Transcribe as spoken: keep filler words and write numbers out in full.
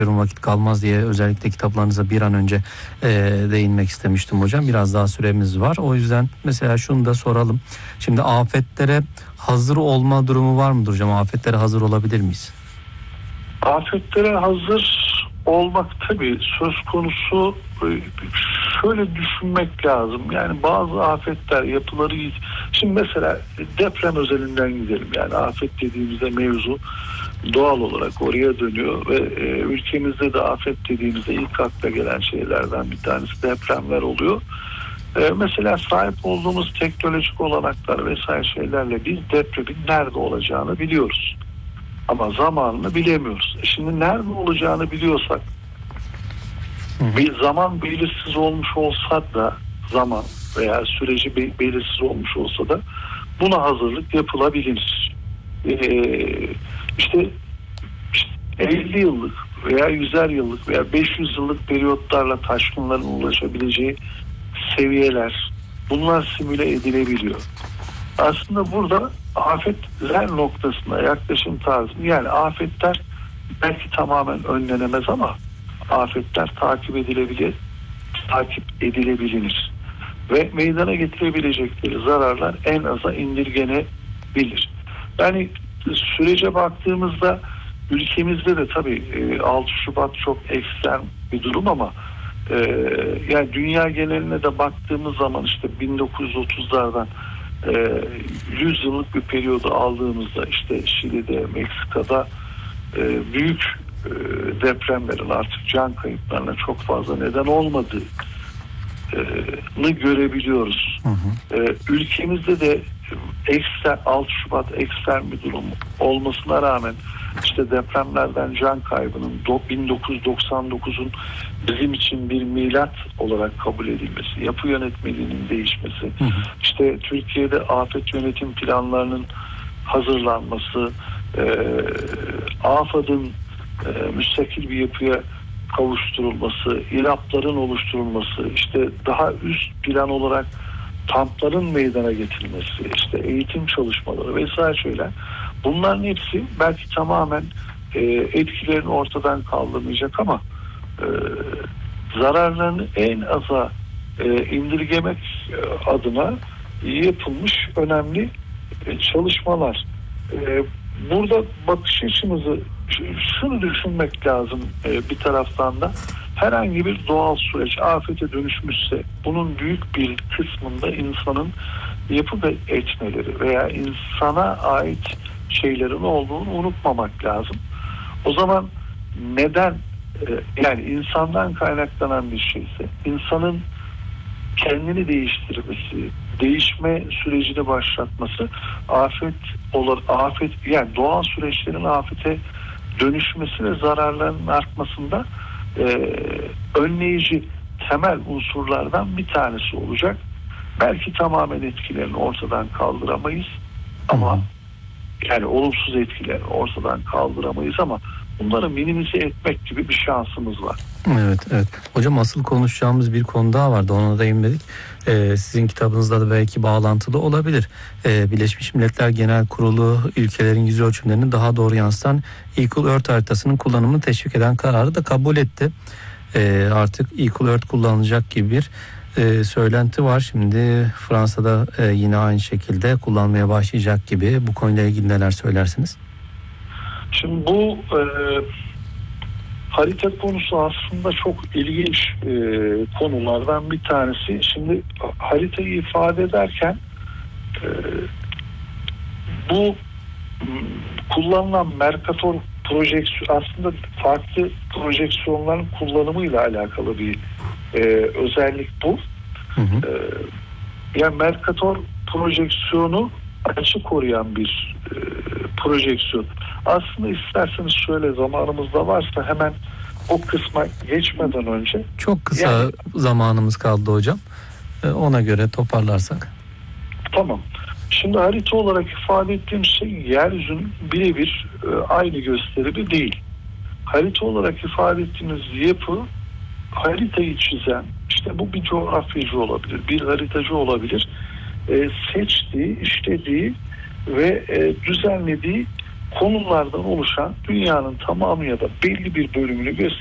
vakit kalmaz diye özellikle kitaplarınıza bir an önce e, değinmek istemiştim hocam. Biraz daha süremiz var. O yüzden mesela şunu da soralım. Şimdi afetlere hazır olma durumu var mıdır hocam? Afetlere hazır olabilir miyiz? Afetlere hazır olmak tabii söz konusu. Şöyle düşünmek lazım. Yani bazı afetler yapıları, şimdi mesela deprem özelinden gidelim. Yani afet dediğimizde mevzu doğal olarak oraya dönüyor ve e, ülkemizde de afet dediğimizde ilk akla gelen şeylerden bir tanesi depremler oluyor. E, mesela sahip olduğumuz teknolojik olanaklar vesaire şeylerle biz depremin nerede olacağını biliyoruz. Ama zamanını bilemiyoruz. E şimdi nerede olacağını biliyorsak, bir zaman belirsiz olmuş olsa da, zaman veya süreci be- belirsiz olmuş olsa da buna hazırlık yapılabilir. Ee, işte, işte elli yıllık veya yüzer yıllık veya beş yüz yıllık periyotlarla taşkınların ulaşabileceği seviyeler, bunlar simüle edilebiliyor. Aslında burada afetler noktasında yaklaşım tarzı, yani afetler belki tamamen önlenemez ama afetler takip edilebilir, takip edilebilir ve meydana getirebilecekleri zararlar en aza indirgenebilir. Yani sürece baktığımızda ülkemizde de tabii altı Şubat çok ekstrem bir durum ama e, yani dünya geneline de baktığımız zaman işte bin dokuz yüz otuzlardan e, yüz yıllık bir periyodu aldığımızda işte Şili'de, Meksika'da e, büyük e, depremlerin artık can kayıplarına çok fazla neden olmadığını görebiliyoruz. Hı hı. E, ülkemizde de ekstrem, altı Şubat ekstrem bir durum olmasına rağmen işte depremlerden can kaybının bin dokuz yüz doksan dokuzun bizim için bir milat olarak kabul edilmesi, yapı yönetmeliğinin değişmesi, hı hı. işte Türkiye'de afet yönetim planlarının hazırlanması, e, AFAD'ın e, müstakil bir yapıya kavuşturulması, İLAP'ların oluşturulması, işte daha üst plan olarak TAMP'ların meydana getirilmesi, işte eğitim çalışmaları vesaire şeyler. Bunların hepsi belki tamamen e, etkilerini ortadan kaldırmayacak ama e, zararlarını en aza e, indirgemek adına yapılmış önemli e, çalışmalar. E, burada bakış açımızı şunu düşünmek lazım e, bir taraftan da, herhangi bir doğal süreç afete dönüşmüşse bunun büyük bir kısmında insanın yapı etmeleri veya insana ait şeylerin olduğunu unutmamak lazım. O zaman neden e, yani insandan kaynaklanan bir şeyse insanın kendini değiştirmesi, değişme sürecini başlatması, afet olur, afet yani doğal süreçlerin afete dönüşmesi ve zararların artmasında e, önleyici temel unsurlardan bir tanesi olacak. Belki tamamen etkilerini ortadan kaldıramayız ama hmm. yani olumsuz etkilerini ortadan kaldıramayız ama bunları minimize etmek gibi bir şansımız var. Evet, evet. Hocam asıl konuşacağımız bir konu daha vardı. Ona da değinmedik. Ee, sizin kitabınızda da belki bağlantılı olabilir. Ee, Birleşmiş Milletler Genel Kurulu ülkelerin yüz ölçümlerini daha doğru yansıtan Equal Earth haritasının kullanımını teşvik eden kararı da kabul etti. Ee, artık Equal Earth kullanılacak gibi bir e, söylenti var. Şimdi Fransa'da e, yine aynı şekilde kullanmaya başlayacak gibi. Bu konuyla ilgili neler söylersiniz? Şimdi bu e, harita konusu aslında çok ilginç e, konulardan bir tanesi. Şimdi haritayı ifade ederken e, bu kullanılan Mercator projeksiyon aslında farklı projeksiyonların kullanımıyla alakalı bir e, özellik bu. Hı hı. E, yani Mercator projeksiyonu açı koruyan bir e, projeksiyon. Aslında isterseniz şöyle, zamanımızda varsa hemen o kısma geçmeden önce. Çok kısa yani, zamanımız kaldı hocam. E, ona göre toparlarsak. Tamam. Şimdi harita olarak ifade ettiğim şey yeryüzünün birebir e, aynı gösterimi değil. Harita olarak ifade ettiğimiz yapı, haritayı çizen, işte bu bir coğrafyacı olabilir, bir haritacı olabilir. E, seçtiği, işlediği ve e, düzenlediği konulardan oluşan dünyanın tamamı ya da belli bir bölümünü gösteriyor.